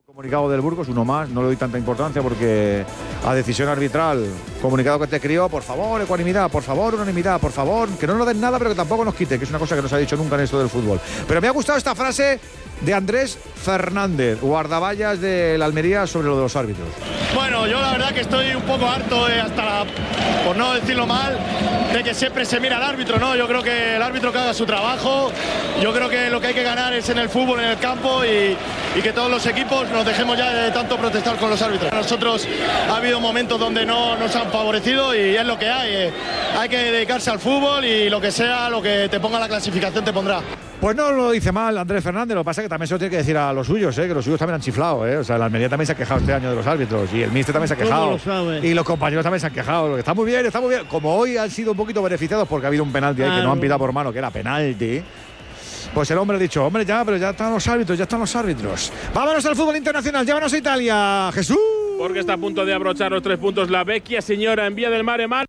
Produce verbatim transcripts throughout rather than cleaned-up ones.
Comunicado del Burgos, uno más, no le doy tanta importancia porque a decisión arbitral, comunicado que te crió, por favor, ecuanimidad, por favor, unanimidad, por favor, que no nos den nada pero que tampoco nos quite, que es una cosa que no se ha dicho nunca en esto del fútbol. Pero me ha gustado esta frase de Andrés Fernández, guardaballas de la Almería, sobre lo de los árbitros. Bueno, yo la verdad que estoy un poco harto, eh, hasta la, por no decirlo mal, de que siempre se mira al árbitro, ¿no? Yo creo que el árbitro que haga su trabajo, yo creo que lo que hay que ganar es en el fútbol, en el campo, y, y que todos los equipos nos dejemos ya de tanto protestar con los árbitros. Nosotros ha habido momentos donde no nos han favorecido y es lo que hay. Eh. Hay que dedicarse al fútbol y lo que sea, lo que te ponga la clasificación te pondrá. Pues no lo dice mal Andrés Fernández, lo que pasa es que también se lo tiene que decir a los suyos, ¿eh? Que los suyos también han chiflado, ¿eh? O sea, la Almería también se ha quejado este año de los árbitros y el míster también se ha quejado. Y los compañeros también se han quejado. Está muy bien, está muy bien. Como hoy han sido un poquito beneficiados porque ha habido un penalti ahí que no han pitado por mano, que era penalti. Pues el hombre ha dicho, hombre, ya, pero ya están los árbitros, ya están los árbitros. Vámonos al fútbol internacional, llévanos a Italia, Jesús. Porque está a punto de abrochar los tres puntos la vecchia señora en Vía del Mare Mar.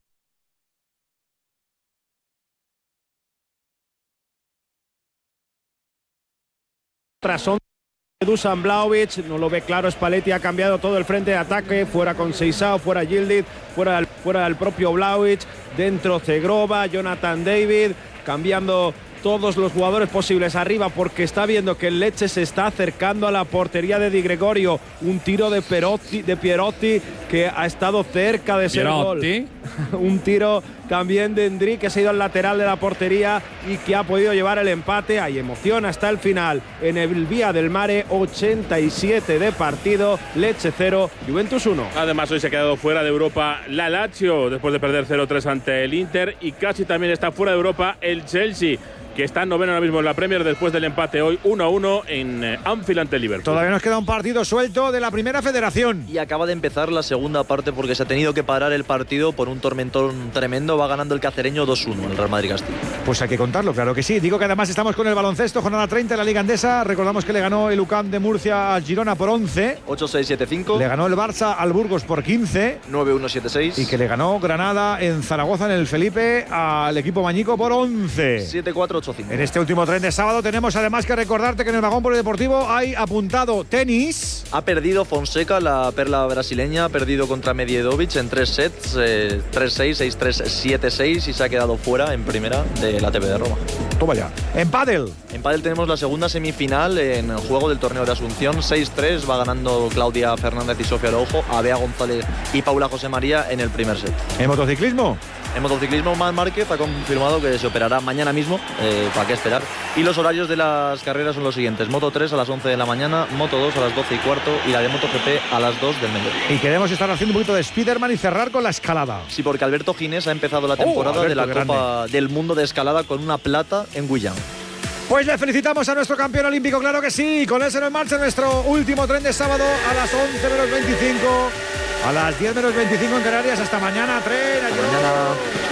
Tras Dusan Vlahovic, no lo ve claro Spalletti, ha cambiado todo el frente de ataque, fuera con Seisao, fuera Yildiz, fuera, fuera el propio Vlahovic, dentro Zegrova, Jonathan David, cambiando todos los jugadores posibles arriba porque está viendo que el Lecce se está acercando a la portería de Di Gregorio, un tiro de Perotti, de Pierotti que ha estado cerca de ser gol. Un tiro también de Endri que se ha ido al lateral de la portería y que ha podido llevar el empate. Hay emoción hasta el final en el Vía del Mare, ochenta y siete de partido, Lecce cero, Juventus uno. Además hoy se ha quedado fuera de Europa la Lazio después de perder cero tres ante el Inter y casi también está fuera de Europa el Chelsea, que está noveno ahora mismo en la Premier después del empate hoy uno a uno en Anfield ante el Liverpool. Todavía nos queda un partido suelto de la Primera Federación. Y acaba de empezar la segunda parte porque se ha tenido que parar el partido por un tormentón tremendo. Va ganando el cacereño dos uno el Real Madrid Castilla. Pues hay que contarlo, claro que sí. Digo que además estamos con el baloncesto, jornada treinta de la Liga Endesa. Recordamos que le ganó el U C A M de Murcia al Girona por once. ocho seis siete cinco. Le ganó el Barça al Burgos por quince. nueve uno siete seis. Y que le ganó Granada en Zaragoza en el Felipe al equipo mañico por once. siete cuatro ocho cinco. En este último tren de sábado tenemos además que recordarte que en el vagón polideportivo hay apuntado tenis. Ha perdido Fonseca, la perla brasileña, ha perdido contra Medjedovic en tres sets, eh, tres seis, seis tres, siete seis, y se ha quedado fuera en primera de la A T P de Roma. Toma ya. En pádel. En pádel tenemos la segunda semifinal en el juego del torneo de Asunción, seis tres, va ganando Claudia Fernández y Sofía Araujo a Bea González y Paula José María en el primer set. ¿En motociclismo? En motociclismo, Marc Márquez ha confirmado que se operará mañana mismo, eh, para qué esperar. Y los horarios de las carreras son los siguientes: Moto tres a las once de la mañana, Moto dos a las doce y cuarto y la de MotoGP a las dos del mediodía. Y queremos estar haciendo un poquito de Spiderman y cerrar con la escalada. Sí, porque Alberto Ginés ha empezado la temporada oh, Alberto, de la grande. Copa del Mundo de Escalada con una plata en Guyana. Pues le felicitamos a nuestro campeón olímpico, claro que sí. Con eso en marcha nuestro último tren de sábado a las once menos veinticinco, a las diez menos veinticinco en Canarias. Hasta mañana, tren. Hasta mañana.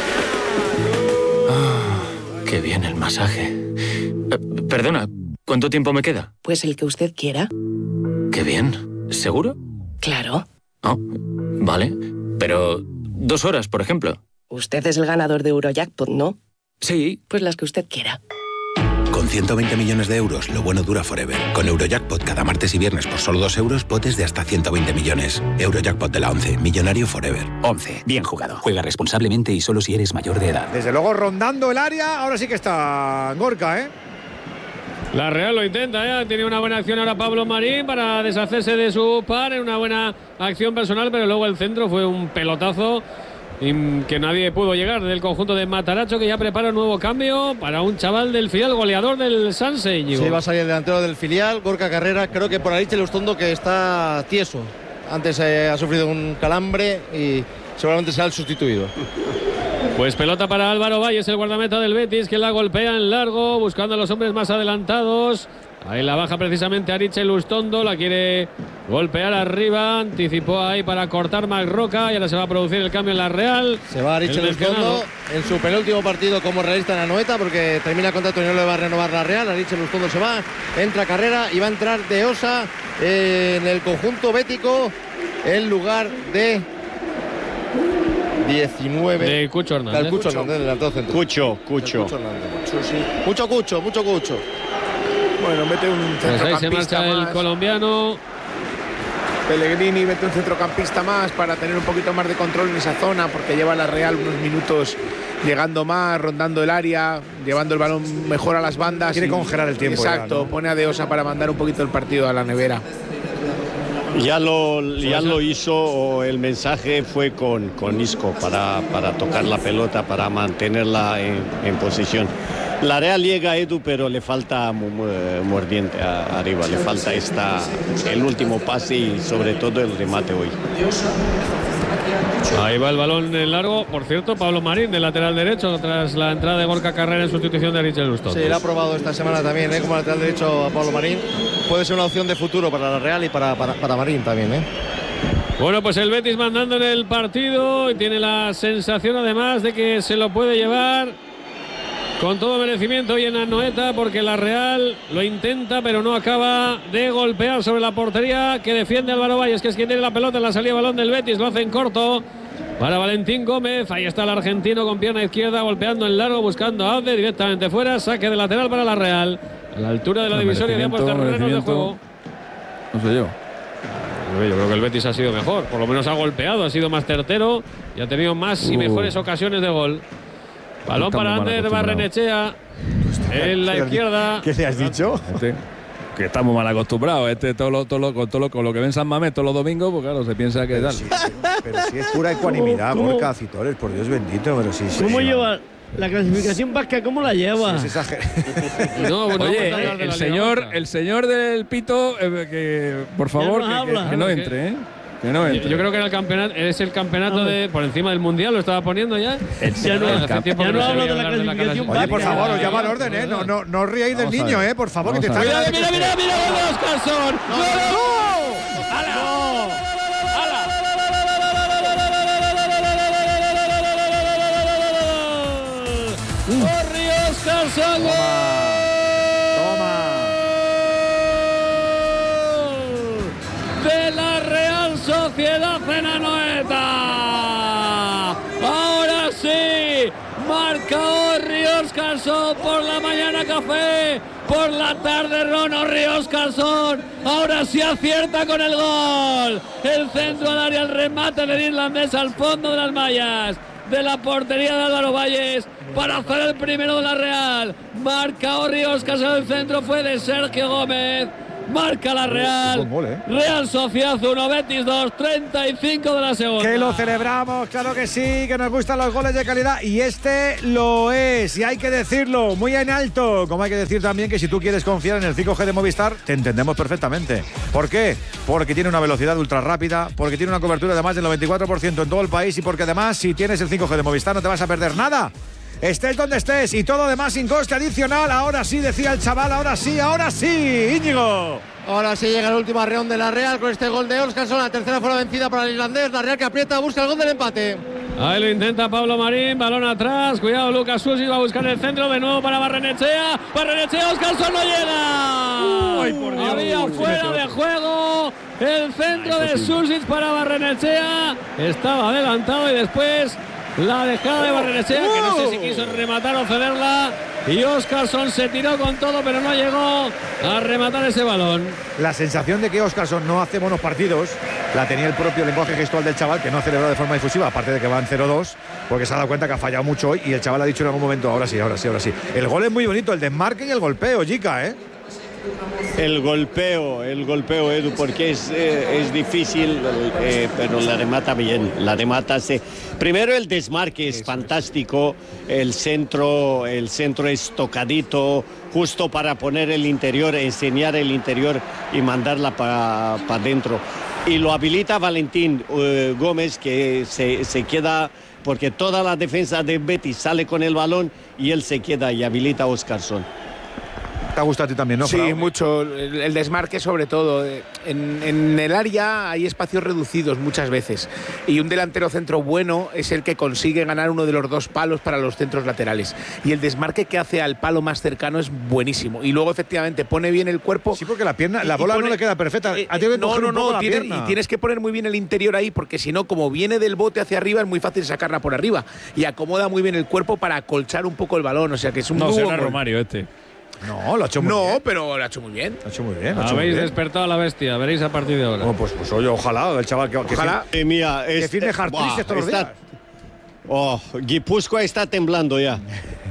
Ah, qué bien el masaje. Eh, perdona, ¿cuánto tiempo me queda? Pues el que usted quiera. Qué bien. ¿Seguro? Claro. Oh, vale. Pero dos horas, por ejemplo. Usted es el ganador de Eurojackpot, ¿no? Sí. Pues las que usted quiera. Con ciento veinte millones de euros, lo bueno dura forever. Con Eurojackpot cada martes y viernes por solo dos euros, potes de hasta ciento veinte millones. Eurojackpot de la once, millonario forever. once, bien jugado. Juega responsablemente y solo si eres mayor de edad. Desde luego rondando el área, ahora sí que está Gorka, ¿eh? La Real lo intenta, ¿eh? Tiene una buena acción ahora Pablo Marín para deshacerse de su par en una buena acción personal, pero luego el centro fue un pelotazo que nadie pudo llegar del conjunto de Matarazzo, que ya prepara un nuevo cambio para un chaval del filial, goleador del Sanse. Sí, va a salir el delantero del filial, Gorka Carrera, creo que por Ariche Lustondo, que está tieso. Antes eh, ha sufrido un calambre y seguramente será el sustituido. Pues pelota para Álvaro Valles, el guardameta del Betis, que la golpea en largo, buscando a los hombres más adelantados. Ahí la baja precisamente Ariche Lustondo, la quiere golpear arriba, anticipó ahí para cortar Marc Roca y ahora se va a producir el cambio en la Real. Se va Ariche Lustondo en su penúltimo partido como realista en Anoeta, porque termina contrato y no le va a renovar la Real. Ariche Lustondo se va, entra Carrera y va a entrar De Osa eh, en el conjunto bético en lugar de diecinueve. De Cucho Hernández. Del Cucho Hernández, delantero centro. Cucho, Cucho. Cucho Hernández. Sí. Mucho Cucho, mucho Cucho. Bueno, mete un pues ahí se marcha el colombiano. Pellegrini, vete un centrocampista más para tener un poquito más de control en esa zona, porque lleva la Real unos minutos llegando más, rondando el área, llevando el balón mejor a las bandas. Quiere y, congelar el tiempo. Exacto, ya, ¿no? Pone a De Osa para mandar un poquito el partido a la nevera. Ya lo, ya lo hizo, o el mensaje fue con, con Isco para, para tocar la pelota, para mantenerla en, en posición. La Real llega a Edu, pero le falta mordiente arriba, le falta esta, el último pase y sobre todo el remate hoy. Ahí va el balón en largo. Por cierto, Pablo Marín, del lateral derecho, tras la entrada de Gorka Carrera en sustitución de Richard Luston. Sí, lo ha probado esta semana también, ¿eh? Como lateral derecho a Pablo Marín. Puede ser una opción de futuro para la Real y para, para, para Marín también, ¿eh? Bueno, pues el Betis mandando en el partido y tiene la sensación además de que se lo puede llevar con todo merecimiento hoy en Anoeta, porque la Real lo intenta pero no acaba de golpear sobre la portería que defiende Álvaro Valles, que es quien tiene la pelota en la salida de balón del Betis. Lo hace en corto para Valentín Gómez. Ahí está el argentino con pierna izquierda golpeando en largo, buscando a Aude directamente fuera. Saque de lateral para la Real a la altura de la no, divisoria de ambos terrenos de juego. No sé yo. Yo creo que el Betis ha sido mejor, por lo menos ha golpeado, ha sido más certero y ha tenido más y uh. mejores ocasiones de gol. Balón para Ander Barrenechea en la izquierda. ¿Qué le has dicho? Este, que estamos mal acostumbrados. Este todo lo, todo lo, con todo lo, con lo que ven San Mamés todos los domingos, pues claro, se piensa que pero tal. Si, pero, pero si es pura ecuanimidad, Gorka Citores, por Dios bendito, pero sí, sí. ¿Cómo sí, lleva no. la clasificación vasca? ¿Cómo la lleva? Sí, es no, bueno, Oye, no el, el señor, el señor del pito, eh, que por favor, no que, que, que no entre, ¿eh? Que no entre. Yo creo que era el campeonato, es el campeonato de por encima del mundial, lo estaba poniendo ya. Ya no, hace tiempo ya no hablo de la clasificación. Oye, por favor, os llama al orden, ¿eh? No, no, no os riáis del niño, ¿eh? Por favor, que te está. Mira, mira, mira, mira, mira, Oscarson. ¡No! ¡No! ¡Hala! ¡Corre Oscarson! De la Real Sociedad en Anoeta. Ahora sí, marca Orri Oscarson por la mañana café, por la tarde Ron Orri Oscarson. Ahora sí acierta con el gol. El centro al área, el remate del irlandés al fondo de las mallas de la portería de Álvaro Valles para hacer el primero de la Real. Marca Orri Oscarson, el centro fue de Sergio Gómez. Marca la Real. Gol, ¿eh? Real Sociedad uno, Betis dos, treinta y cinco de la segunda. Que lo celebramos, claro que sí, que nos gustan los goles de calidad. Y este lo es, y hay que decirlo muy en alto. Como hay que decir también que si tú quieres confiar en el cinco G de Movistar, te entendemos perfectamente. ¿Por qué? Porque tiene una velocidad ultra rápida, porque tiene una cobertura de más del noventa y cuatro por ciento en todo el país y porque además, si tienes el cinco G de Movistar, no te vas a perder nada. Estés donde estés y todo además sin coste adicional. Ahora sí, decía el chaval, ahora sí, ahora sí, Íñigo. Ahora sí llega el último arreón de la Real con este gol de Oscarson. La tercera fue la vencida para el irlandés. La Real que aprieta, busca el gol del empate. Ahí lo intenta Pablo Marín, balón atrás. Cuidado, Lucas Susi va a buscar el centro de nuevo para Barrenechea. Barrenechea, Oscarson no llega. Uy, por Dios. Había uy, fuera de juego el centro de Susi para Barrenechea. Estaba adelantado y después la dejada de Barrenechea, que no sé si quiso rematar o cederla. Y Oscarson se tiró con todo, pero no llegó a rematar ese balón. La sensación de que Oscarson no hace buenos partidos la tenía el propio lenguaje gestual del chaval, que no ha celebrado de forma difusiva, aparte de que van cero dos, porque se ha dado cuenta que ha fallado mucho hoy y el chaval ha dicho en algún momento, ahora sí, ahora sí, ahora sí. El gol es muy bonito, el desmarque y el golpeo, Jica, ¿eh? El golpeo, el golpeo, Edu, porque es, eh, es difícil, eh, pero la remata bien, la remata se... Primero el desmarque es Eso fantástico, es. el centro, el centro es tocadito, justo para poner el interior, enseñar el interior y mandarla para pa adentro. Y lo habilita Valentín uh, Gómez, que se, se queda, porque toda la defensa de Betis sale con el balón y él se queda y habilita a Oscarson. Te ha gustado a ti también, ¿no? Sí, Frau? mucho. El, el desmarque sobre todo. En, en el área hay espacios reducidos muchas veces. Y un delantero centro bueno es el que consigue ganar uno de los dos palos para los centros laterales. Y el desmarque que hace al palo más cercano es buenísimo. Y luego efectivamente pone bien el cuerpo. Sí, porque la pierna, la bola pone, no le queda perfecta. Eh, ha tenido que no, coger no, un poco no. la Tiene, pierna. Y tienes que poner muy bien el interior ahí, porque si no, como viene del bote hacia arriba, es muy fácil sacarla por arriba. Y acomoda muy bien el cuerpo para acolchar un poco el balón. O sea que es un No, muy será buen gol. Romario este. No, lo ha hecho muy no, bien. No, pero lo ha hecho muy bien. Lo ha hecho muy bien. Habéis muy bien. despertado a la bestia, veréis a partir de ahora. Bueno, pues, pues oye, ojalá el chaval que, que ojalá. Que, eh, mira, que es, firme eh, Hartrices todos los está, días. Oh, Guipúzcoa está temblando ya.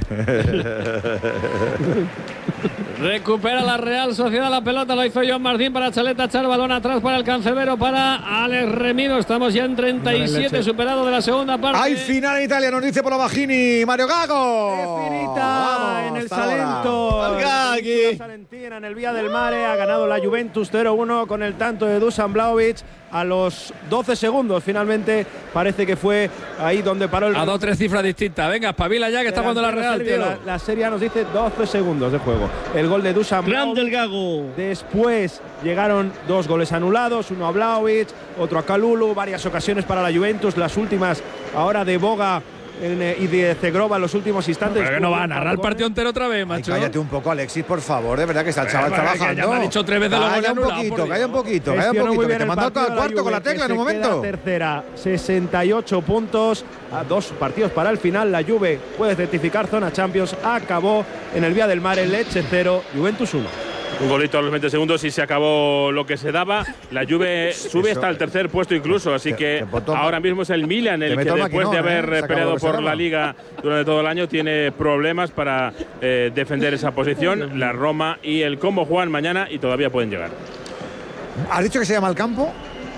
Recupera la Real Sociedad la pelota, lo hizo Joan Martín para Chaleta, echar balón atrás para el Cancerbero, para Alex Remiro. Estamos ya en treinta y siete, superado de la segunda parte. Hay final en Italia, nos dice Polavagini, Mario Gago. Finita en el Salento. Gaghi. Salentina en el Vía del Mare ha ganado la Juventus cero uno con el tanto de Dusan Vlahovic a los doce segundos. Finalmente parece que fue ahí donde paró el. A dos tres cifras distintas. Venga, espabila ya que está jugando la Real, tío. La, la serie nos dice doce segundos de juego. El gol de Dusan Vlahovic. Grande el Gago. Después llegaron dos goles anulados, uno a Vlahovic, otro a Kalulu, varias ocasiones para la Juventus, las últimas ahora de Boga en, eh, y de Zegrova en los últimos instantes. Pero que no va a narrar el partido entero otra vez, macho. Ay, cállate un poco, Alexis, por favor, de verdad que está el chaval Pero, trabajando. que ya me ha dicho tres veces los goles Calla un anulados, poquito, por calla un Dios. poquito, calla un Gestionó muy poquito, que bien te el mandó al partido la cuarto con la Juve, tecla en que un se momento. queda tercera, sesenta y ocho puntos, a dos partidos para el final. La Juve puede certificar zona Champions. Acabó en el Vía del Mare, Lecce cero, Juventus uno. Un golito a los veinte segundos y se acabó lo que se daba. La Juve sube hasta el tercer puesto incluso, así que ahora mismo es el Milan el que después de haber peleado por la Liga durante todo el año tiene problemas para eh, defender esa posición. La Roma y el Como juegan mañana y todavía pueden llegar. ¿Has dicho que se llama el campo?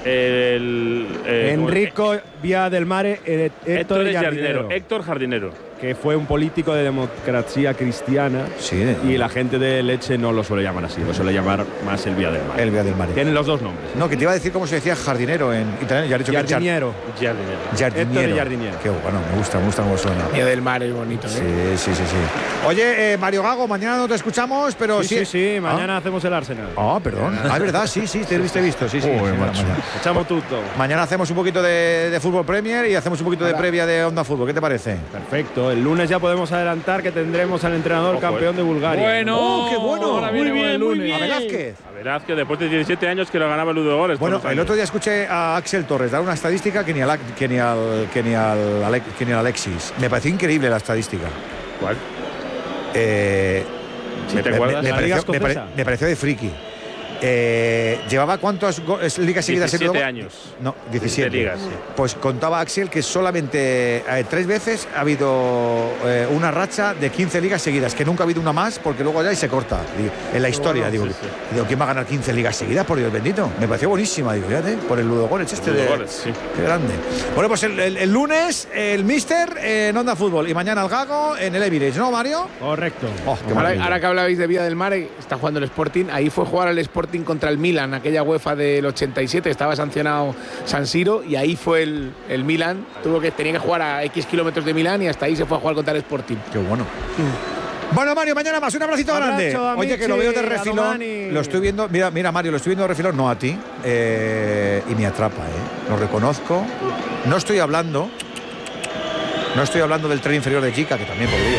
El, eh, Enrico Vía del Mare, eh, Héctor, Héctor Jardinero, Jardinero. Héctor Jardinero. Que fue un político de democracia cristiana. Sí. Y la gente de Lecce no lo suele llamar así, lo suele llamar más el Vía del Mare. El Vía del Mare. Tienen los dos nombres. No, que te iba a decir cómo se decía jardinero en italiano. Ya he dicho Jardiniero. Que Jardinero. Jardiniero. Héctor Jardiniero. Qué bueno, me gusta, me gusta cómo suena. Vía del Mare es bonito, ¿eh? Sí, sí, sí, sí. Oye, eh, Mario Gago, mañana no te escuchamos, pero sí. Sí, sí, sí, mañana ¿Ah? hacemos el Arsenal. Ah, perdón. Ah, es verdad, sí, sí, te he visto, he visto. Sí, sí. Uy, sí macho. Echamos todo. Mañana hacemos un poquito de, de fútbol Premier y hacemos un poquito de previa de Onda Fútbol. ¿Qué te parece? Perfecto. El lunes ya podemos adelantar que tendremos al entrenador Ojo, campeón de Bulgaria. Bueno, oh, qué bueno. Ahora muy bien, el muy lunes. bien. A Velázquez. A Velázquez, después de diecisiete años que lo ganaba Ludo Goles. Bueno, el otro día escuché a Axel Torres dar una estadística que ni al, que ni al, que ni al, Alex, que ni al Alexis. Me pareció increíble la estadística. ¿Cuál? Eh, ¿Me te acuerdas? Me, me, pareció, me, pare, me pareció de friki. Eh, ¿Llevaba cuántas ligas seguidas? diecisiete años. No, diecisiete. ligas, sí. Pues contaba Axel que solamente eh, tres veces ha habido eh, una racha de quince ligas seguidas, que nunca ha habido una más porque luego ya y se corta. Digo, en la historia, bueno, digo, sí, sí. digo, ¿quién va a ganar quince ligas seguidas? Por Dios bendito. Me pareció buenísima, digo, fíjate, por el Ludo Goles este Ludo de, Goles, sí. Qué grande. Bueno, pues el, el, el lunes el Mister en Onda Fútbol y mañana el Gago en el Emirates, ¿no, Mario? Correcto. Oh, ahora, ahora que hablabais de Vía del Mare, está jugando el Sporting. Ahí fue jugar al Sporting contra el Milan, aquella UEFA del ochenta y siete, estaba sancionado San Siro y ahí fue el, el Milan, tuvo que tenía que jugar a X kilómetros de Milán y hasta ahí se fue a jugar contra el Sporting. Qué bueno. Mm. Bueno, Mario, mañana más, un abracito Abrazo grande. Amici, Oye, que lo veo de refilón. Lo estoy viendo, mira, mira, Mario, lo estoy viendo de refilón, no a ti, eh, y me atrapa, ¿eh? Lo reconozco. No estoy hablando, no estoy hablando del tren inferior de Jica, que también podría.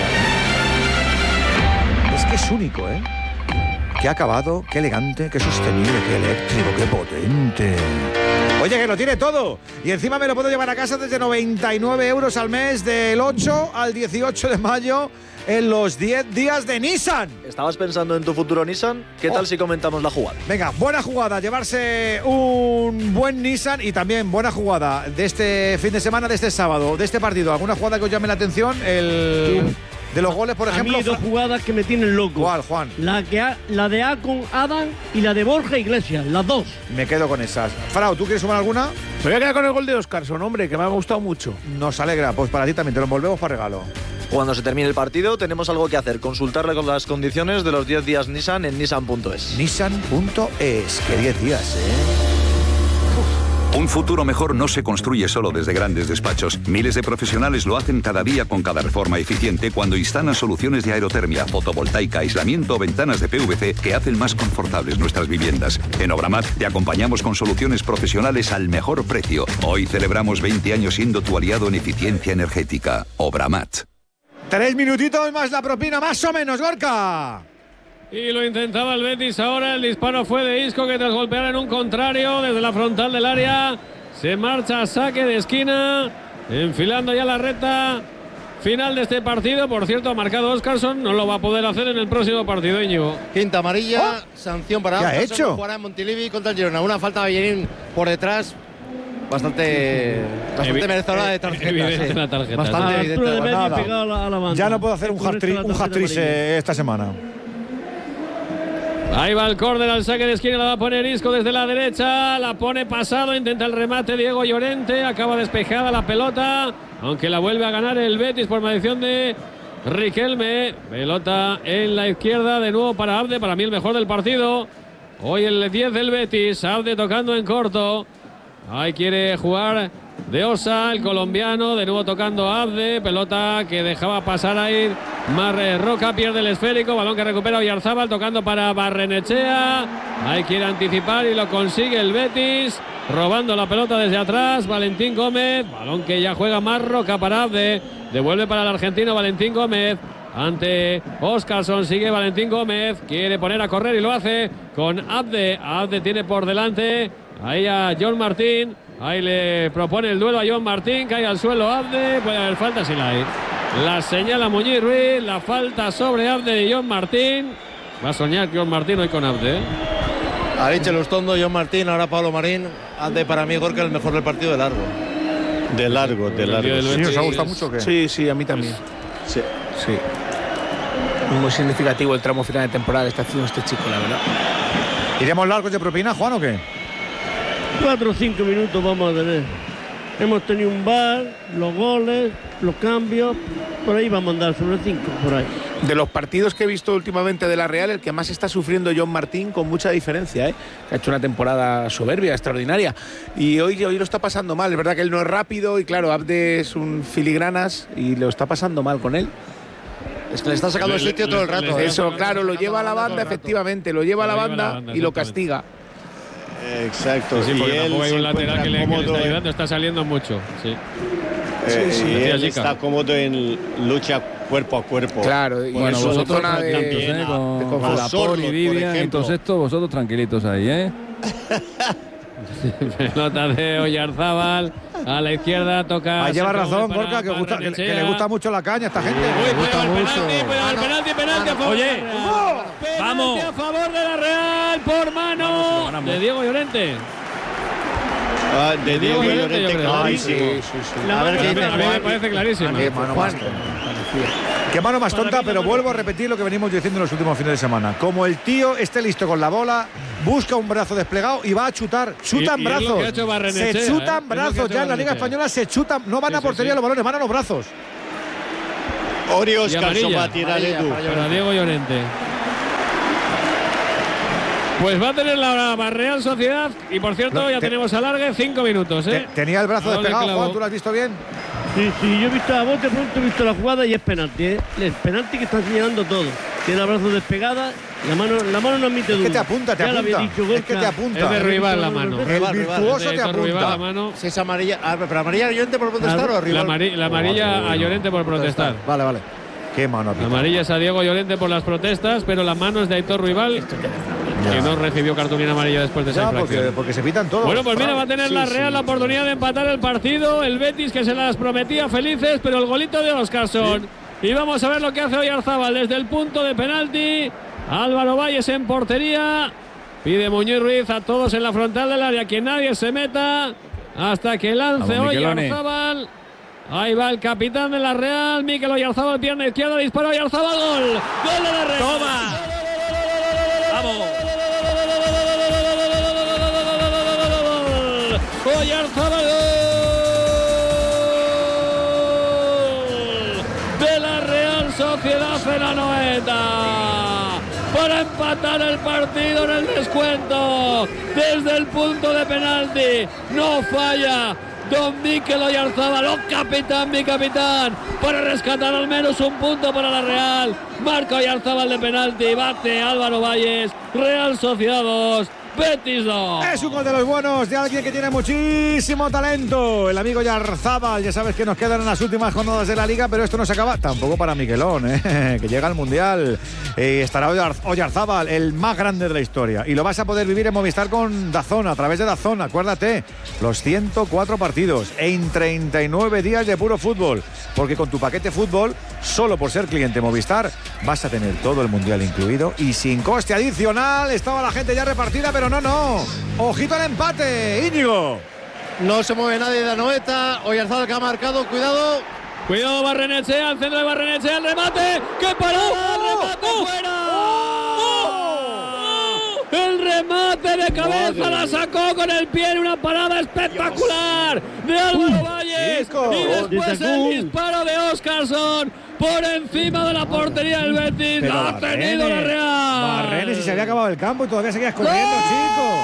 ¿eh? Es que es único, ¿eh? Qué acabado, qué elegante, qué sostenible, qué eléctrico, qué potente. Oye, que lo tiene todo. Y encima me lo puedo llevar a casa desde noventa y nueve euros al mes del ocho al dieciocho de mayo en los diez días de Nissan. ¿Estabas pensando en tu futuro Nissan? ¿Qué oh. tal si comentamos la jugada? Venga, buena jugada, llevarse un buen Nissan y también buena jugada de este fin de semana, de este sábado, de este partido. ¿Alguna jugada que os llame la atención? El... Sí. De los goles, por ejemplo. A mí dos jugadas que me tienen loco. ¿Cuál, Juan? La, que ha, la de A con Adam y la de Borja Iglesias, las dos. Me quedo con esas. Frau, ¿tú quieres sumar alguna? Me voy a quedar con el gol de Oscarson, hombre, que me ha gustado mucho. Nos alegra, pues para ti también, te lo envolvemos para regalo. Cuando se termine el partido tenemos algo que hacer, consultarle con las condiciones de los diez días Nissan en nissan punto es. nissan punto es, que diez días, ¿eh? Un futuro mejor no se construye solo desde grandes despachos. Miles de profesionales lo hacen cada día con cada reforma eficiente cuando instalan soluciones de aerotermia, fotovoltaica, aislamiento o ventanas de P V C que hacen más confortables nuestras viviendas. En Obramat te acompañamos con soluciones profesionales al mejor precio. Hoy celebramos veinte años siendo tu aliado en eficiencia energética. Obramat. Tres minutitos más la propina, más o menos, Gorka. Y lo intentaba el Betis ahora, el disparo fue de Isco que tras golpear en un contrario desde la frontal del área se marcha a saque de esquina, enfilando ya la recta final de este partido. Por cierto, ha marcado Óscarson, no lo va a poder hacer en el próximo partido, Íñigo. Quinta amarilla, oh. sanción para ¿Qué Óscarson. ha hecho? Jugará en Montilivi contra el Girona. Una falta de Bellerín por detrás. Bastante, bastante Evi merecedora de tarjeta. Evidente Sí. una tarjeta. Bastante A la evidente. altura de Pues medio nada. pegado a la, a la banda. Ya no puedo hacer un Con esto hat-trick la un tarjeta hat-trick, amarilla. eh, esta semana. Ahí va el córner al saque de esquina, la va a poner Isco desde la derecha, la pone pasado, intenta el remate Diego Llorente, acaba despejada la pelota, aunque la vuelve a ganar el Betis por maldición de Riquelme. Pelota en la izquierda de nuevo para Abde, para mí el mejor del partido. Hoy el diez del Betis, Abde tocando en corto. Ahí quiere jugar de Osa, el colombiano, de nuevo tocando Abde, pelota que dejaba pasar ahí Marroca, pierde el esférico, balón que recupera Oyarzábal, tocando para Barrenechea, ahí quiere anticipar y lo consigue el Betis, robando la pelota desde atrás, Valentín Gómez, balón que ya juega Marroca para Abde, devuelve para el argentino Valentín Gómez, ante Óscarson, sigue Valentín Gómez, quiere poner a correr y lo hace con Abde, Abde tiene por delante ahí a John Martín. Ahí le propone el duelo a John Martín, cae al suelo Abde, puede haber falta si la hay. La señala Muñiz Ruiz, la falta sobre Abde de John Martín. Va a soñar John Martín hoy con Abde. ¿eh? Ha dicho Lustondo, John Martín, ahora Pablo Marín. Abde para mí, Gorka, el mejor del partido de largo. De largo, de largo. ¿Sí os ha gustado mucho o qué? Sí, sí, a mí también. Sí. Sí. Muy significativo el tramo final de temporada que está haciendo este chico, la verdad. ¿Iremos largos de propina, Juan, o qué? Cuatro o cinco minutos vamos a tener. Hemos tenido un bar, los goles, los cambios. Por ahí vamos a andar sobre cinco, por ahí. De los partidos que he visto últimamente de la Real, el que más está sufriendo John Martín con mucha diferencia, ¿eh? Ha hecho una temporada soberbia, extraordinaria. Y hoy, hoy lo está pasando mal. Es verdad que él no es rápido y claro, Abde es un filigranas y lo está pasando mal con él. Es que le está sacando el sitio todo el rato. ¿eh? Eso, claro, lo lleva a la banda, efectivamente, lo lleva a la banda y lo castiga. Exacto. Sí, porque y tampoco hay un lateral que le, que le está ayudando, en... está saliendo mucho. Sí. Eh, sí, sí. Y él Chica. está cómodo en lucha cuerpo a cuerpo. Claro, y bueno, vosotros tranquilitos, ¿eh? Con, con, con la Poli, Vivian y todo esto, vosotros tranquilitos ahí, ¿eh? Pelota de Oyarzábal a la izquierda, toca. Ah, lleva razón, Gorka, que, gusta, que, que le gusta mucho la caña a esta gente. Uy, le gusta mucho. Penalti, penalti, penalti a favor. Oye, de la Real. vamos. Penalti a favor de la Real por mano Vamos, de Diego Llorente. Ah, de Diego Diego Llorente, Llorente, yo creo. Ay, Sí, sí, sí. La A ver mano- qué A dice mí me Juan. parece clarísima. Qué mano más Qué mano más tonta, pero vuelvo a repetir lo que venimos diciendo en los últimos fines de semana. Como el tío esté listo con la bola, busca un brazo desplegado y va a chutar. Chutan Y- y es lo brazos. que ha hecho Barrenechea, Se ¿eh? chutan Es lo que ha brazos. hecho Ya en la Liga Barrenechea. Española se chutan. No van Sí, a sí, portería sí. los balones, van a los brazos. Ori Y Óscarson amarilla. va a tirar Edu. Para Diego Llorente. Pues va a tener la Real Sociedad y por cierto No, ya te- tenemos alargue cinco minutos. ¿eh? Te- Tenía el brazo Balón de despegado, clavo. Juan, ¿tú lo has visto bien? Sí, sí, yo he visto a bote pronto, he visto la jugada y es penalti, ¿eh? El penalti que está señalando todo. Tiene el brazo despegada, la mano, la mano no admite duda. que te apunta, te Ya lo había apunta. dicho Es que Gorka. te apunta. Es de rival la mano. El Rival, rival. virtuoso De te Héctor Rival, la apunta. mano. Si es amarilla. Ah, pero amarilla a Llorente por protestar Claro. o La, rival. amari- la amarilla a Llorente por protestar. Vale, vale. Qué mano La apita. amarilla es a Diego Llorente por las protestas, pero la mano es de Aitor Rival, que no recibió cartulina amarilla después de esa Ya, infracción. porque, porque se pitan todos. Bueno, pues mira, va a tener Sí, la sí. Real la oportunidad de empatar el partido. El Betis que se las prometía felices, pero el golito de Óscarson. Y vamos a ver lo que hace Oyarzábal desde el punto de penalti. Álvaro Valles en portería. Pide Muñiz Ruiz a todos en la frontal del área que nadie se meta hasta que lance Vamos, Miquelone. Oyarzábal. Ahí va el capitán de la Real, Mikel Oyarzábal, pierna izquierda, dispara Oyarzábal, gol. Gol de la Real. ¡Toma! ¡Vamos! Oyarzábal, gol de la Real Sociedad en Anoeta para empatar el partido en el descuento desde el punto de penalti. No falla don Mikel Oyarzábal, oh capitán, mi capitán, para rescatar al menos un punto para la Real. Marca Oyarzábal de penalti, bate Álvaro Valles. Real Sociedad dos, Betis dos. Es un gol de los buenos, de alguien que tiene muchísimo talento. El amigo Yarzábal, ya sabes que nos quedan en las últimas jornadas de la Liga, pero esto no se acaba tampoco para Miguelón, ¿eh? Que llega al Mundial. Eh, estará Oyarzábal, el más grande de la historia. Y lo vas a poder vivir en Movistar con DAZN, a través de DAZN. Acuérdate, los ciento cuatro partidos en treinta y nueve días de puro fútbol. Porque con tu paquete fútbol, solo por ser cliente Movistar, vas a tener todo el Mundial incluido y sin coste adicional. Estaba la gente ya repartida, pero no, no. Ojito al empate, Íñigo. No se mueve nadie de Anoeta. Oyarzábal que ha marcado, cuidado. Cuidado Barrenechea, al centro de Barrenechea, el remate. ¡Qué parada! ¡El remate oh, fuera! Oh, oh, el remate de cabeza Madre. La sacó con el pie en una parada espectacular Dios. De Álvaro Valles. Chico. Y después el disparo de Óscarson por encima de la portería del Betis. Pero ha tenido la Real. Barrenes, y se había acabado el campo y todavía seguías corriendo, chico.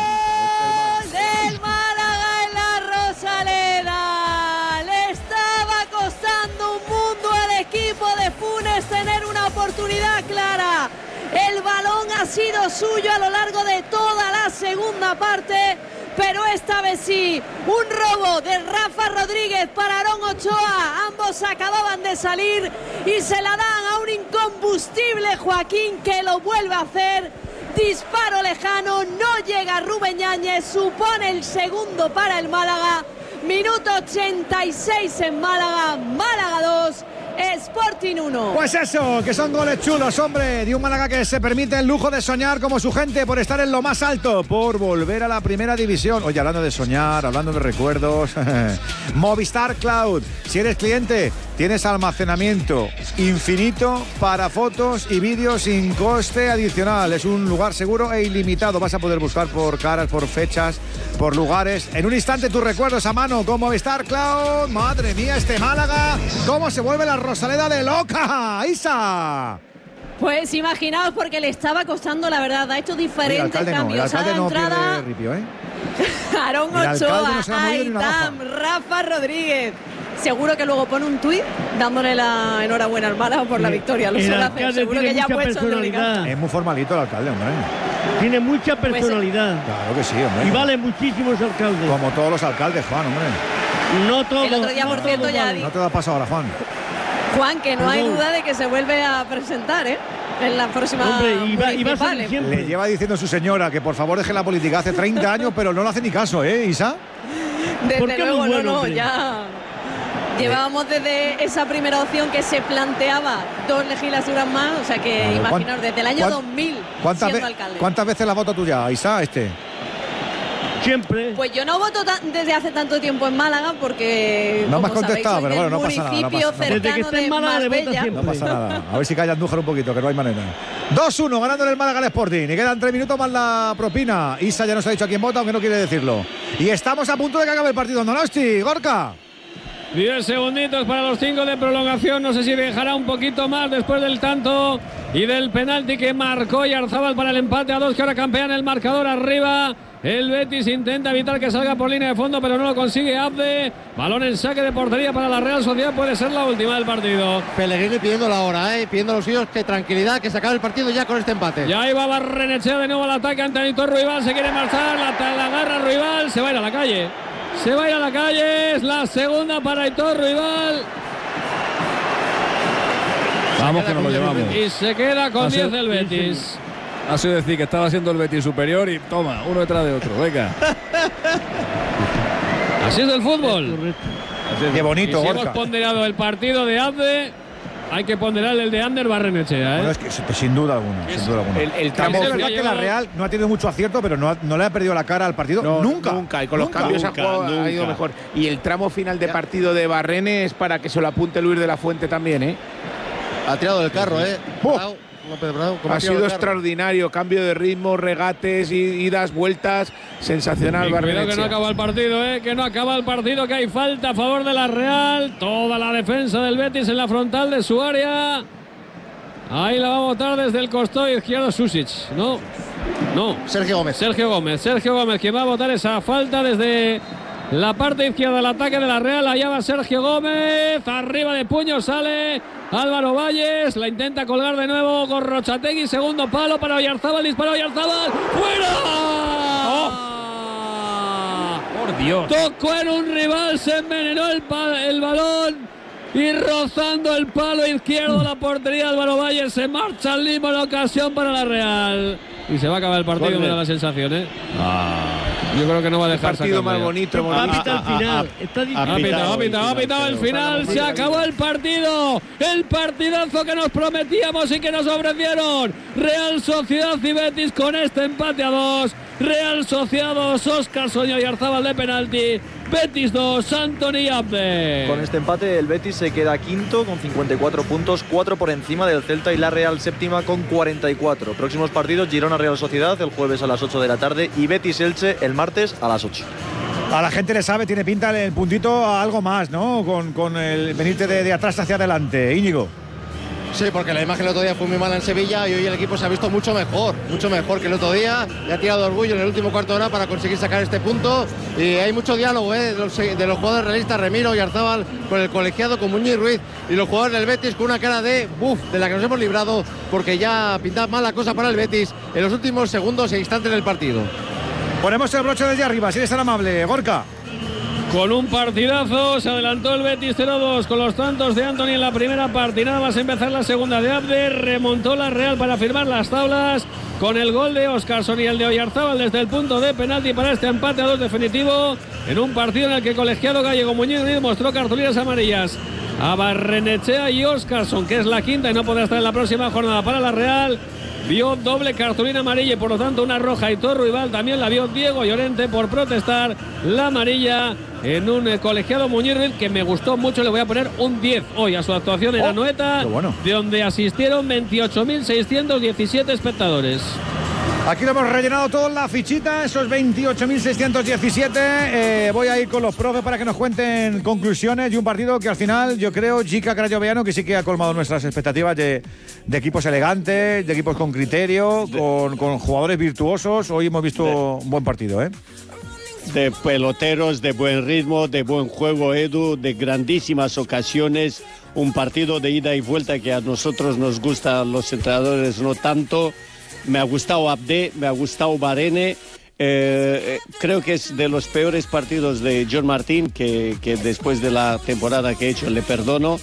Del Málaga en la Rosaleda. Le estaba costando un mundo al equipo de Funes tener una oportunidad clara. El balón ha sido suyo a lo largo de toda la segunda parte, pero esta vez sí, un robo de Rafa Rodríguez para Aarón Ochoa. Ambos acababan de salir y se la dan a un incombustible Joaquín, que lo vuelve a hacer. Disparo lejano, no llega Rubén Yáñez, supone el segundo para el Málaga. Minuto ochenta y seis en Málaga, Málaga dos. Sporting uno. Pues eso, que son goles chulos, hombre, de un Málaga que se permite el lujo de soñar como su gente por estar en lo más alto, por volver a la primera división. Oye, hablando de soñar, hablando de recuerdos, Movistar Cloud, si eres cliente, tienes almacenamiento infinito para fotos y vídeos sin coste adicional. Es un lugar seguro e ilimitado. Vas a poder buscar por caras, por fechas, por lugares. En un instante tus recuerdos a mano con Movistar Cloud. Madre mía, este Málaga, cómo se vuelve la Rosaleda de loca, Isa. Pues imaginaos, porque le estaba costando, la verdad, ha hecho diferentes Oye, cambios no, a la no entrada. Ripio, ¿eh? Aarón Ochoa, no Aitam, Rafa Rodríguez. Seguro que luego pone un tuit dándole la enhorabuena al Málaga por la victoria. Lo suele hacer, seguro que ya ha puesto en Es muy formalito el alcalde, hombre. Tiene mucha personalidad. Pues, claro que sí, hombre. Y vale muchísimo ese alcalde. Como todos los alcaldes, Juan, hombre. No todos. El otro día, no por cierto, ya vale. No te da paso ahora, Juan. Juan, que no Perdón. hay duda de que se vuelve a presentar, ¿eh? En la próxima Hombre, iba, iba a ser Le lleva diciendo a su señora que por favor deje la política hace treinta años, pero no le hace ni caso, ¿eh, Isa? Desde luego, bueno, no, no, ya... Llevábamos desde esa primera opción que se planteaba dos legislaturas más, o sea que claro, imaginaos, desde el año dos mil siendo alcalde. ¿Cuántas veces la voto tú ya, Isa, este? Siempre. Pues yo no voto desde hace tanto tiempo en Málaga porque... No me has contestado, pero bueno, no pasa nada. No pasa nada. Desde que esté en Málaga le vota siempre. No pasa nada. A ver si calla Andújar un poquito, que no hay manera. dos uno, ganando en el Málaga al Sporting. Y quedan tres minutos más la propina. Isa ya nos ha dicho a quién vota, aunque no quiere decirlo. Y estamos a punto de que acabe el partido. Donosti, Gorka. diez segunditos para los cinco de prolongación. No sé si dejará un poquito más después del tanto y del penalti que marcó Oyarzábal para el empate a dos, que ahora campean el marcador arriba. El Betis intenta evitar que salga por línea de fondo, pero no lo consigue Abde. Balón en saque de portería para la Real Sociedad. Puede ser la última del partido. Pellegrini pidiendo la hora, ¿eh? Pidiendo a los suyos que tranquilidad, que se acabe el partido ya con este empate. Ya iba Barrenechea de nuevo al ataque. Antonito Ruibal se quiere marchar. La, la agarra Ruibal. Se va a ir a la calle. Se va a ir a la calle. Es la segunda para Aitor Ruibal. Vamos que nos lo llevamos. Y se queda con diez el Betis. Ha sido decir que estaba siendo el Betis superior y toma, uno detrás de otro. Venga. Así es el fútbol. Qué bonito, y si Gorka. hemos ponderado el partido de Abde, hay que ponderar el de Ander Barrenechea, ¿eh? Bueno, es que, sin duda alguna, sin duda alguna. El, el tramo, es verdad que la Real no ha tenido mucho acierto, pero no, ha, no le ha perdido la cara al partido no, nunca. Nunca, y con nunca, los cambios nunca, ha, jugado, nunca. ha ido mejor. Y el tramo final de partido de Barrene es para que se lo apunte Luis de la Fuente también, ¿eh? Ha tirado del carro, ¿eh? Oh. López Bravo, ha sido extraordinario, cambio de ritmo, regates, idas, vueltas, sensacional. Cuidado que no acaba el partido, eh, que no acaba el partido, que hay falta a favor de la Real. Toda la defensa del Betis en la frontal de su área. Ahí la va a botar desde el costado izquierdo Susic, ¿no? No. Sergio Gómez. Sergio Gómez, Sergio Gómez, que va a botar esa falta desde la parte izquierda del ataque de la Real. Allá va Sergio Gómez, arriba de puño sale Álvaro Valles, la intenta colgar de nuevo Gorrochategui, segundo palo para Oyarzábal, dispara Oyarzábal, ¡fuera! Dios. Tocó en un rival, se envenenó el, el balón y rozando el palo izquierdo la portería. Álvaro Valle se marcha al limbo, la ocasión para la Real. Y se va a acabar el partido, Golpe. Me da la sensación, ¿eh? Ah. Yo creo que no va a dejar el partido más bonito. Va a pitar el final. Está difícil. Ha pitado, ha pitado, ha pitado el final. Se acabó el partido. El partidazo que nos prometíamos y que nos ofrecieron. Real Sociedad y Betis con este empate a dos. Real Sociedad dos, Óscar Soñó y Arzábal de penalti. Betis dos, Antoni Abde. Con este empate el Betis se queda quinto con cincuenta y cuatro puntos, cuatro por encima del Celta y la Real séptima con cuarenta y cuatro. Próximos partidos: Girona Real Sociedad el jueves a las ocho de la tarde y Betis Elche el martes a las ocho. A la gente le sabe, tiene pinta el puntito a algo más, ¿no? Con, con el venirte de, de atrás hacia adelante. Íñigo. Sí, porque la imagen el otro día fue muy mala en Sevilla y hoy el equipo se ha visto mucho mejor, mucho mejor que el otro día. Y ha tirado orgullo en el último cuarto de hora para conseguir sacar este punto. Y hay mucho diálogo ¿eh? de, los, de los jugadores realistas, Remiro y Arzábal, con el colegiado, con Muñiz Ruiz, y los jugadores del Betis con una cara de buf, de la que nos hemos librado, porque ya pintaba mal la cosa para el Betis en los últimos segundos e instantes del partido. Ponemos el broche desde arriba, si eres tan amable, Gorka. Con un partidazo se adelantó el Betis cero dos con los tantos de Antoni en la primera parte. Nada más empezar la segunda de Abde, remontó la Real para firmar las tablas con el gol de Óscarson y el de Oyarzábal desde el punto de penalti para este empate a dos definitivo en un partido en el que el colegiado gallego Muñiz mostró cartulinas amarillas a Barrenechea y Óscarson, que es la quinta y no podrá estar en la próxima jornada para la Real. Vio doble cartulina amarilla y por lo tanto una roja y Torro Rival. También la vio Diego Llorente por protestar la amarilla en un eh, colegiado Muñiz que me gustó mucho. Le voy a poner un diez hoy a su actuación en oh, Anoeta, bueno. de donde asistieron veintiocho mil seiscientos diecisiete espectadores. Aquí lo hemos rellenado todo en la fichita, esos veintiocho mil seiscientos diecisiete. Eh, voy a ir con los profes para que nos cuenten conclusiones y un partido que al final yo creo, Jica Crayoveano, que sí que ha colmado nuestras expectativas de, de equipos elegantes, de equipos con criterio, con, con jugadores virtuosos. Hoy hemos visto de, un buen partido, ¿eh? De peloteros, de buen ritmo, de buen juego, Edu, de grandísimas ocasiones. Un partido de ida y vuelta que a nosotros nos gusta, a los entrenadores no tanto. Me ha gustado Abde, me ha gustado Barene. Eh, creo que es de los peores partidos de John Martín, que, que después de la temporada que he hecho le perdono.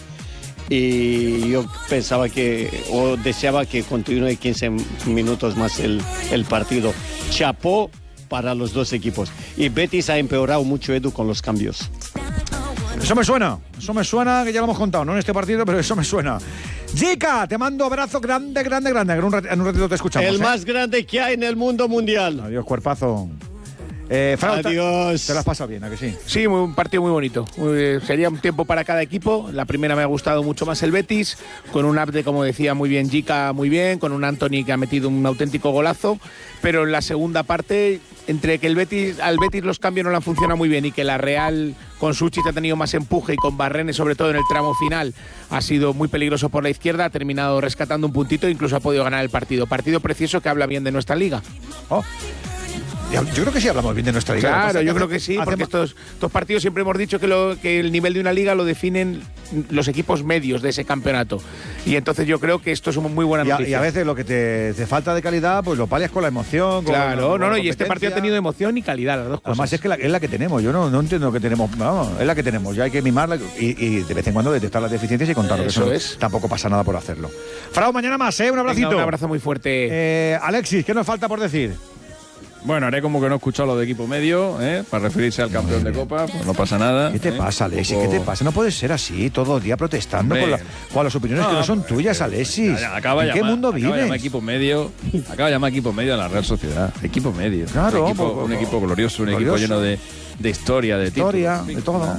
Y yo pensaba que, o deseaba que continúe quince minutos más el, el partido. Chapó para los dos equipos. Y Betis ha empeorado mucho, Edu, con los cambios. Eso me suena, eso me suena, que ya lo hemos contado, no en este partido, pero eso me suena. Jica, te mando abrazo grande, grande, grande. En un, rat- en un ratito te escuchamos. El ¿eh? más grande que hay en el mundo mundial. Adiós, cuerpazo. Eh, Frau, Adiós. Te lo has pasado bien, ¿a que sí? Sí, un partido muy bonito. Muy, sería un tiempo para cada equipo. La primera me ha gustado mucho más el Betis, con un Abde, como decía muy bien Jica, muy bien, con un Antoni que ha metido un auténtico golazo. Pero en la segunda parte, entre que el Betis, al Betis los cambios no le han funcionado muy bien y que la Real con Suchit ha tenido más empuje y con Barrene, sobre todo en el tramo final, ha sido muy peligroso por la izquierda, ha terminado rescatando un puntito e incluso ha podido ganar el partido. Partido precioso que habla bien de nuestra liga. Oh. Yo creo que sí hablamos bien de nuestra liga. Claro, yo creo que sí, porque estos, estos partidos siempre hemos dicho que, lo, que el nivel de una liga lo definen los equipos medios de ese campeonato. Y entonces yo creo que esto es una muy buena noticia. Y a, y a veces lo que te, te falta de calidad, pues lo palias con la emoción. Con claro, con no, la no, y este partido ha tenido emoción y calidad, las dos cosas. Además es que la, es la que tenemos, yo no, no entiendo que tenemos, vamos, es la que tenemos, ya hay que mimarla y, y de vez en cuando detectar las deficiencias y contarlo. Eso que es. Tampoco pasa nada por hacerlo. Frau, mañana más, ¿eh? Un abracito. Venga, un abrazo muy fuerte. Eh, Alexis, ¿qué nos falta por decir? Bueno, haré como que no he escuchado lo de equipo medio, ¿eh? Para referirse al campeón de Copa, pues no pasa nada. ¿Qué te ¿eh? pasa, Alexis? Poco... ¿Qué te pasa? No puedes ser así todo el día protestando con, la, con las opiniones no, que no son tuyas, Alexis. Ya, ya, acaba ¿En llamar, qué mundo acaba vives? Llama equipo medio, acaba de llamar equipo medio a la Real Sociedad. Equipo medio. Claro. Un equipo, pues, un equipo glorioso, un glorioso. equipo lleno de, de historia, de títulos. Historia, en fin, de todo. Nada,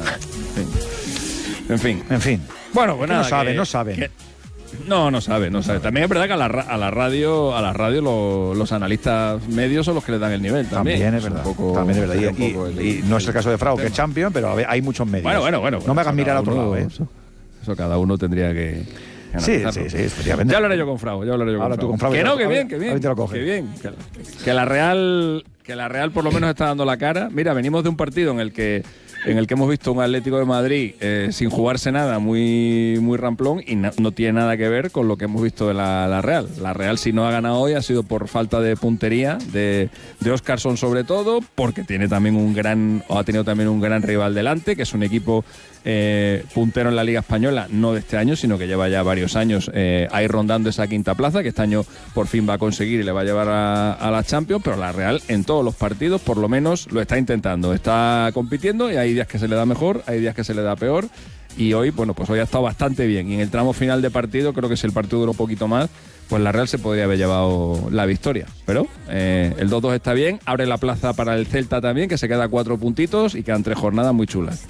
en, fin. en fin. En fin. Bueno, pues nada. No saben, que, no saben. Que, No, no sabe, no sabe. También es verdad que a la, a la radio, a la radio lo, los analistas medios son los que le dan el nivel. También, también es verdad. Poco, también es verdad. Y, y, el, y no es el caso de Frau, que es champion, pero hay muchos medios. Bueno, bueno, bueno. No me hagas mirar a otro uno, lado, ¿eh? Eso, eso cada uno tendría que. que sí, sí, sí, efectivamente. Ya hablaré yo con Frau, ya hablaré yo Habla con, con Frau. Frau. Que no, que bien, que bien. Te lo que bien. Que, que la Real, que la Real por lo menos está dando la cara. Mira, venimos de un partido en el que en el que hemos visto un Atlético de Madrid eh, sin jugarse nada, muy, muy ramplón, y no, no tiene nada que ver con lo que hemos visto de la, la Real. La Real, si no ha ganado hoy, ha sido por falta de puntería de, de Óscarson, sobre todo, porque tiene también un gran, o ha tenido también un gran rival delante, que es un equipo Eh, puntero en la Liga Española, no de este año, sino que lleva ya varios años eh, ahí rondando esa quinta plaza, que este año por fin va a conseguir y le va a llevar a, a la Champions, pero la Real en todos los partidos por lo menos lo está intentando, está compitiendo, y hay días que se le da mejor, hay días que se le da peor, y hoy, bueno, pues hoy ha estado bastante bien, y en el tramo final de partido, creo que si el partido duró un poquito más, pues la Real se podría haber llevado la victoria, pero eh, el dos dos está bien, abre la plaza para el Celta también, que se queda a cuatro puntitos y quedan tres jornadas muy chulas.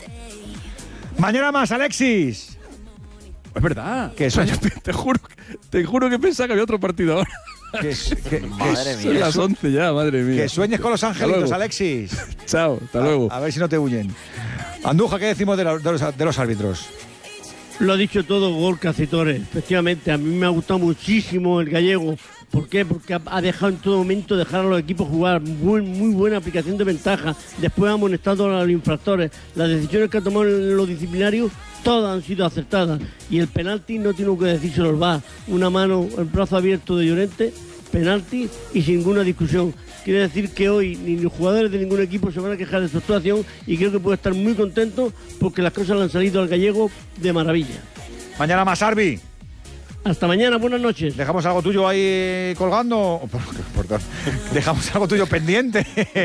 Mañana más, Alexis. Es verdad. Que sueño. Te juro, te juro que pensaba que había otro partido ahora. Que, que, madre mía. Son las once ya, madre mía. Que sueñes con los angelitos, Alexis. Chao, hasta luego. A, a ver si no te huyen. Andújar, ¿qué decimos de, la, de, los, de los árbitros? Lo ha dicho todo Gorka Citores. Efectivamente, a mí me ha gustado muchísimo el gallego. ¿Por qué? Porque ha dejado en todo momento dejar a los equipos jugar. Muy, muy buena aplicación de ventaja. Después ha amonestado a los infractores. Las decisiones que ha tomado en los disciplinarios, todas han sido acertadas. Y el penalti no tiene que decírselo el V A R. Una mano, el brazo abierto de Llorente, penalti y sin ninguna discusión. Quiere decir que hoy ni los jugadores de ningún equipo se van a quejar de su actuación, y creo que puede estar muy contento porque las cosas le han salido al gallego de maravilla. Mañana más, Arbi. Hasta mañana, buenas noches. ¿Dejamos algo tuyo ahí colgando? Perdón. ¿Dejamos algo tuyo pendiente?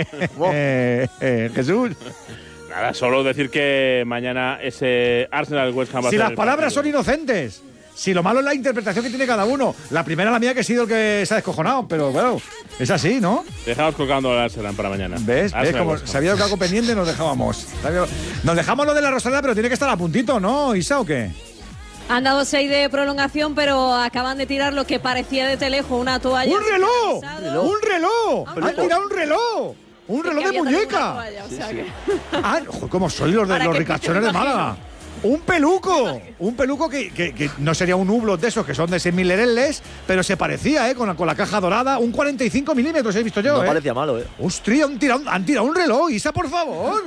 eh, eh, Jesús. Nada, solo decir que mañana ese Arsenal West Ham va a Si ser las el palabras partido. son inocentes. Si lo malo es la interpretación que tiene cada uno. La primera, la mía, que he sido el que se ha descojonado. Pero bueno, es así, ¿no? Dejamos colgando el Arsenal para mañana. ¿Ves? Arsenal ¿Ves? Como West Ham. sabía que algo pendiente, nos dejábamos. Nos dejamos lo de la Rosaleda, pero tiene que estar a puntito, ¿no, Isa, o qué? Han dado seis de prolongación, pero acaban de tirar lo que parecía de Telejo, una toalla. ¡Un reloj! ¡Un reloj! Ah, ¡Han tirado un reloj! ¡Un reloj de muñeca! Toalla, o sea que... Ah, joder, ¿cómo soy los de Para los que ricachones te de Málaga? Un peluco, un peluco que, que, que no sería un Hublot de esos que son de seis mil lereles, pero se parecía, ¿eh? Con la, con la caja dorada, un cuarenta y cinco milímetros he visto yo, No ¿eh? parecía malo, ¿eh? ¡Hostia, han tirado, han tirado un reloj! Isa, por favor.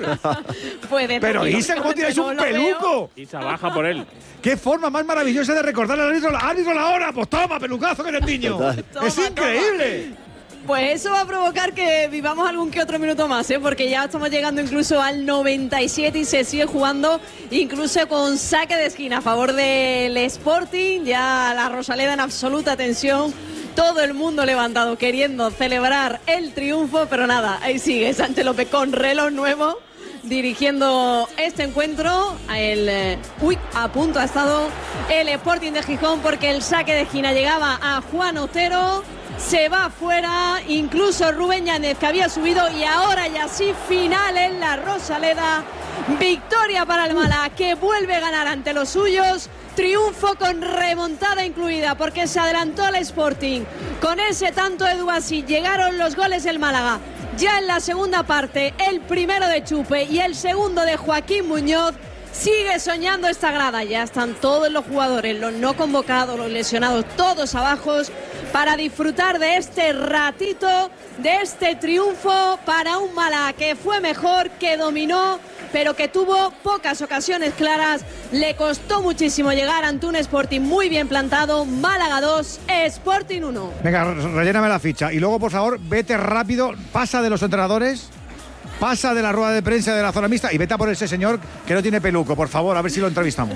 Puede Pero Isa, ¿cómo tiráis un peluco? Isa, baja por él. ¡Qué forma más maravillosa de recordar al árbitro, árbitro la hora! ¡Pues toma, pelucazo que eres niño! Toma, ¡Es increíble! Pues eso va a provocar que vivamos algún que otro minuto más, ¿eh? Porque ya estamos llegando incluso al noventa y siete y se sigue jugando incluso con saque de esquina a favor del Sporting. Ya la Rosaleda en absoluta tensión. Todo el mundo levantado queriendo celebrar el triunfo, pero nada, ahí sigue Sánchez López con reloj nuevo dirigiendo este encuentro. El, eh, uy, a punto ha estado el Sporting de Gijón porque el saque de esquina llegaba a Juan Otero. Se va fuera, incluso Rubén Yáñez, que había subido, y ahora ya sí, final en la Rosaleda. Victoria para el Málaga, que vuelve a ganar ante los suyos. Triunfo con remontada incluida, porque se adelantó al Sporting. Con ese tanto de Dubassi llegaron los goles del Málaga. Ya en la segunda parte, el primero de Chupe y el segundo de Joaquín Muñoz. Sigue soñando esta grada, ya están todos los jugadores, los no convocados, los lesionados, todos abajo, para disfrutar de este ratito, de este triunfo para un Málaga que fue mejor, que dominó, pero que tuvo pocas ocasiones claras. Le costó muchísimo llegar ante un Sporting muy bien plantado. Málaga dos, Sporting uno. Venga, relléname la ficha. Y luego, por favor, vete rápido, pasa de los entrenadores, pasa de la rueda de prensa de la zona mixta y vete a por ese señor que no tiene peluco, por favor, a ver si lo entrevistamos.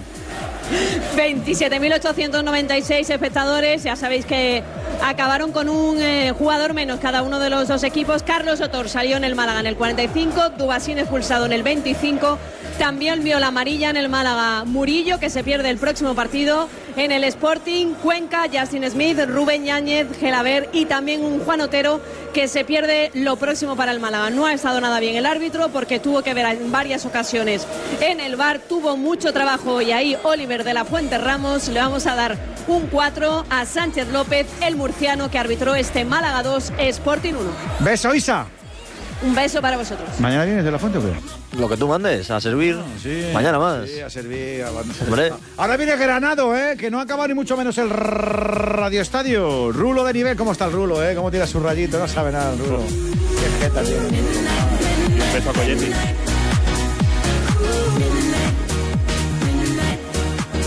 veintisiete mil ochocientos noventa y seis espectadores, ya sabéis que acabaron con un eh, jugador menos cada uno de los dos equipos. Carlos Otor salió en el Málaga en el cuarenta y cinco, Dubasín expulsado en el veinticinco, también vio la amarilla en el Málaga Murillo, que se pierde el próximo partido. En el Sporting, Cuenca, Justin Smith, Rubén Yáñez, Gelaber y también un Juan Otero, que se pierde lo próximo para el Málaga. No ha estado nada bien el árbitro porque tuvo que ver en varias ocasiones en el V A R, tuvo mucho trabajo, y ahí Oliver de la Fuente Ramos. Le vamos a dar un cuatro a Sánchez López, el murciano que arbitró este Málaga dos, Sporting uno. Beso, Isa. Un beso para vosotros. ¿Mañana vienes de la Fuente o qué? Lo que tú mandes, a servir. No, sí, mañana más. Sí, a servir. A... Hombre. Ahora viene Granado, ¿eh? Que no acaba ni mucho menos el Radio Estadio. Rulo de nivel. ¿Cómo está el Rulo, eh? ¿Cómo tira su rayito? No sabe nada el Rulo. Qué jeta tiene. Un beso a Coyetti.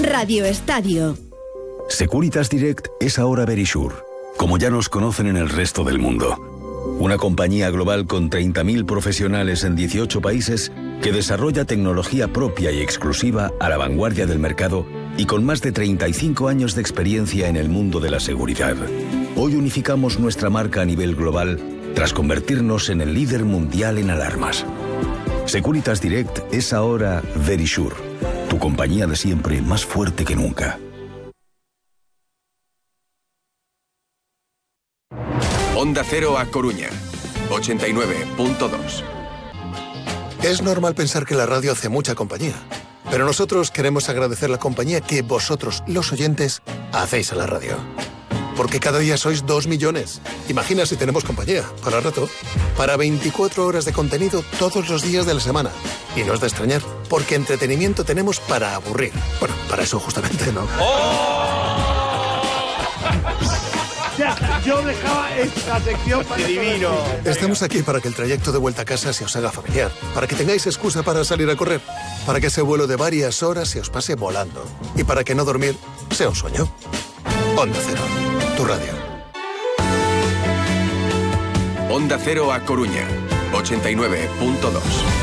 Radio Estadio. Securitas Direct es ahora Verisure, como ya nos conocen en el resto del mundo. Una compañía global con treinta mil profesionales en dieciocho países que desarrolla tecnología propia y exclusiva a la vanguardia del mercado y con más de treinta y cinco años de experiencia en el mundo de la seguridad. Hoy unificamos nuestra marca a nivel global tras convertirnos en el líder mundial en alarmas. Securitas Direct es ahora Verisure, tu compañía de siempre más fuerte que nunca. Onda Cero A Coruña, ochenta y nueve punto dos. Es normal pensar que la radio hace mucha compañía, pero nosotros queremos agradecer la compañía que vosotros, los oyentes, hacéis a la radio. Porque cada día sois dos millones. Imagina si tenemos compañía, para rato, para veinticuatro horas de contenido todos los días de la semana. Y no es de extrañar, porque entretenimiento tenemos para aburrir. Bueno, para eso justamente, ¿no? Ya, yo dejaba esta sección para divino. Estamos aquí para que el trayecto de vuelta a casa se os haga familiar, para que tengáis excusa para salir a correr, para que ese vuelo de varias horas se os pase volando y para que no dormir sea un sueño. Onda Cero, tu radio. Onda Cero A Coruña, ochenta y nueve punto dos.